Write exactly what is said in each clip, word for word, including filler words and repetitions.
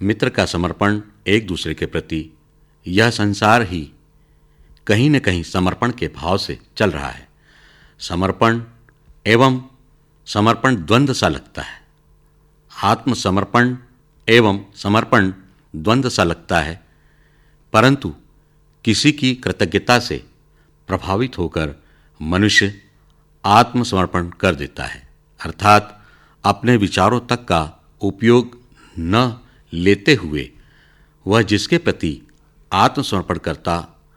मित्र का समर्पण एक दूसरे के प्रति, यह संसार ही कहीं न कहीं समर्पण के भाव से चल रहा है। समर्पण एवं समर्पण द्वंद्व सा लगता है। आत्मसमर्पण एवं समर्पण द्वंद्व सा लगता है, परंतु किसी की कृतज्ञता से प्रभावित होकर मनुष्य आत्मसमर्पण कर देता है, अर्थात अपने विचारों तक का उपयोग न लेते हुए वह जिसके प्रति आत्मसमर्पण करता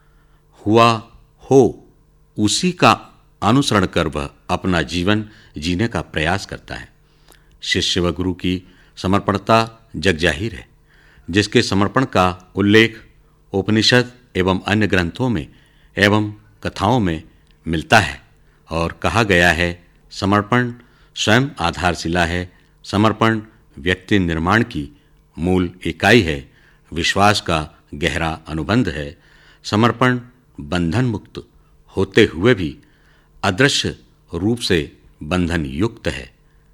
हुआ हो उसी का अनुसरण कर वह अपना जीवन जीने का प्रयास करता है। शिष्य व गुरु की समर्पणता जग जाहिर है, जिसके समर्पण का उल्लेख उपनिषद एवं अन्य ग्रंथों में एवं कथाओं में मिलता है और कहा गया है, समर्पण स्वयं आधारशिला है, समर्पण व्यक्ति निर्माण की मूल इकाई है, विश्वास का गहरा अनुबंध है, समर्पण बंधन मुक्त होते हुए भी अदृश्य रूप से बंधन युक्त है,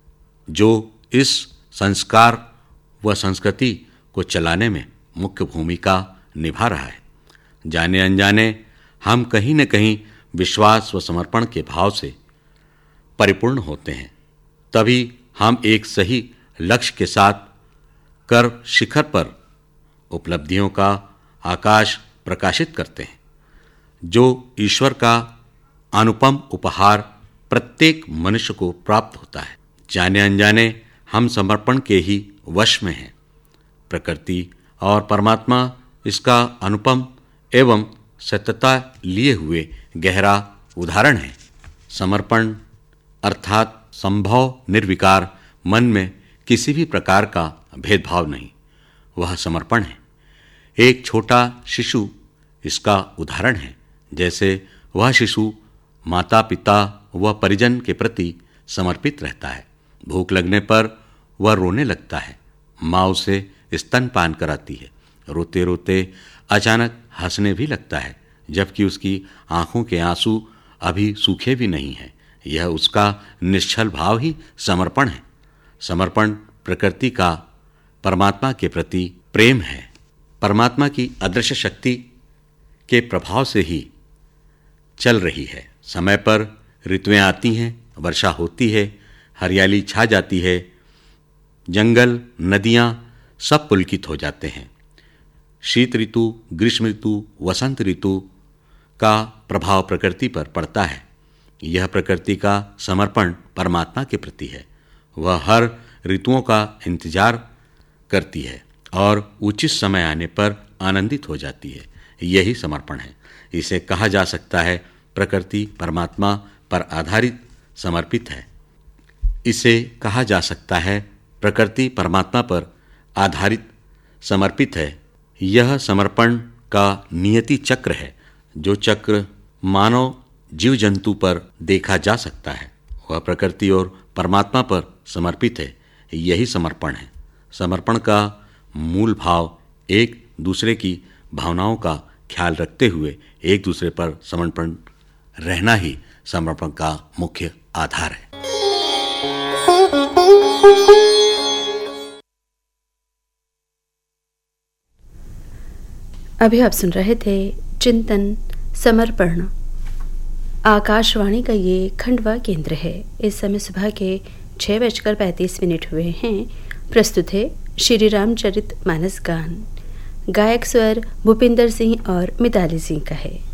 जो इस संस्कार व संस्कृति को चलाने में मुख्य भूमिका निभा रहा है। जाने अनजाने हम कहीं न कहीं विश्वास व समर्पण के भाव से परिपूर्ण होते हैं, तभी हम एक सही लक्ष्य के साथ कर शिखर पर उपलब्धियों का आकाश प्रकाशित करते हैं, जो ईश्वर का अनुपम उपहार प्रत्येक मनुष्य को प्राप्त होता है। जाने अनजाने हम समर्पण के ही वश में हैं। प्रकृति और परमात्मा इसका अनुपम एवं सत्यता लिए हुए गहरा उदाहरण है। समर्पण अर्थात संभव निर्विकार मन में किसी भी प्रकार का भेदभाव नहीं, वह समर्पण है। एक छोटा शिशु इसका उदाहरण है। जैसे वह शिशु माता पिता व परिजन के प्रति समर्पित रहता है। भूख लगने पर वह रोने लगता है, माँ उसे स्तनपान कराती है। रोते रोते अचानक हंसने भी लगता है, जबकि उसकी आंखों के आंसू अभी सूखे भी नहीं हैं। यह उसका निश्चल भाव ही समर्पण है। समर्पण प्रकृति का परमात्मा के प्रति प्रेम है। परमात्मा की अदृश्य शक्ति के प्रभाव से ही चल रही है। समय पर ऋतुएं आती हैं, वर्षा होती है, हरियाली छा जाती है, जंगल नदियाँ सब पुलकित हो जाते हैं। शीत ऋतु, ग्रीष्म ऋतु, वसंत ऋतु का प्रभाव प्रकृति पर पड़ता है। यह प्रकृति का समर्पण परमात्मा के प्रति है। वह हर ऋतुओं का इंतजार करती है और उचित समय आने पर आनंदित हो जाती है। यही समर्पण है। इसे कहा जा सकता है प्रकृति परमात्मा पर आधारित समर्पित है। इसे कहा जा सकता है प्रकृति परमात्मा पर आधारित समर्पित है। यह समर्पण का नियति चक्र है, जो चक्र मानव जीव जंतु पर देखा जा सकता है। वह प्रकृति और परमात्मा पर समर्पित है। यही समर्पण है। समर्पण का मूल भाव एक दूसरे की भावनाओं का ख्याल रखते हुए एक दूसरे पर समर्पण रहना ही समर्पण का मुख्य आधार है। अभी आप सुन रहे थे चिंतन समर्पण। आकाशवाणी का ये खंडवा केंद्र है। इस समय सुबह के छः बजकर पैंतीस मिनट हुए हैं। प्रस्तुत है श्री रामचरित मानस गान। गायक स्वर भूपिंदर सिंह और मिताली सिंह का है।